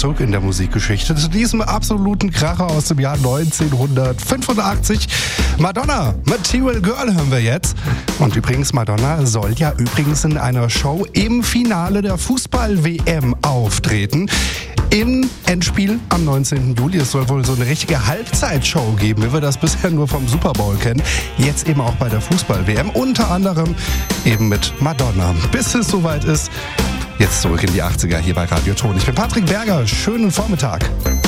zurück in der Musikgeschichte zu diesem absoluten Kracher aus dem Jahr 1985. Madonna, Material Girl hören wir jetzt. Und übrigens, Madonna soll ja in einer Show im Finale der Fußball-WM auftreten. Im Endspiel am 19. Juli. Es soll wohl so eine richtige Halbzeitshow geben, wie wir das bisher nur vom Super Bowl kennen. Jetzt eben auch bei der Fußball-WM. Unter anderem eben mit Madonna. Bis es soweit ist, jetzt zurück in die 80er hier bei Radio Ton. Ich bin Patrick Berger. Schönen Vormittag.